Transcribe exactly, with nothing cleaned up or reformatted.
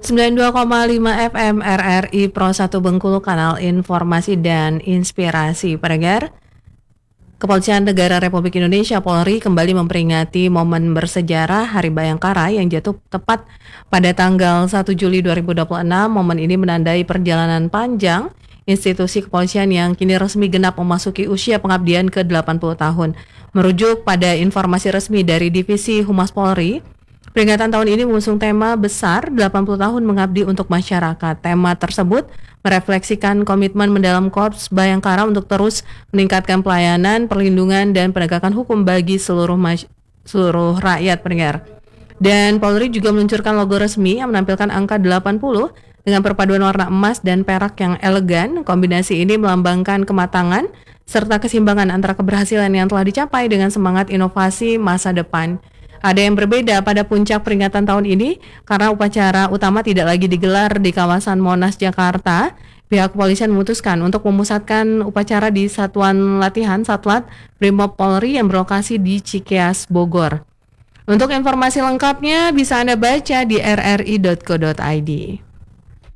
sembilan puluh dua koma lima F M R R I Pro satu Bengkulu, kanal informasi dan inspirasi. Pendengar, Kepolisian Negara Republik Indonesia Polri kembali memperingati momen bersejarah Hari Bayangkara yang jatuh tepat pada tanggal satu Juli dua ribu dua puluh enam. Momen ini menandai perjalanan panjang institusi kepolisian yang kini resmi genap memasuki usia pengabdian ke delapan puluh tahun. Merujuk pada informasi resmi dari Divisi Humas Polri, peringatan tahun ini mengusung tema besar delapan puluh tahun mengabdi untuk masyarakat. Tema tersebut merefleksikan komitmen mendalam Korps Bayangkara untuk terus meningkatkan pelayanan, perlindungan, dan penegakan hukum bagi seluruh mas- seluruh rakyat pendengar. Dan Polri juga meluncurkan logo resmi yang menampilkan angka delapan puluh dengan perpaduan warna emas dan perak yang elegan. Kombinasi ini melambangkan kematangan serta keseimbangan antara keberhasilan yang telah dicapai dengan semangat inovasi masa depan. Ada yang berbeda pada puncak peringatan tahun ini karena upacara utama tidak lagi digelar di kawasan Monas, Jakarta. Pihak kepolisian memutuskan untuk memusatkan upacara di Satuan Latihan Satlat Brimob Polri yang berlokasi di Cikeas, Bogor. Untuk informasi lengkapnya bisa Anda baca di r r i dot co dot i d.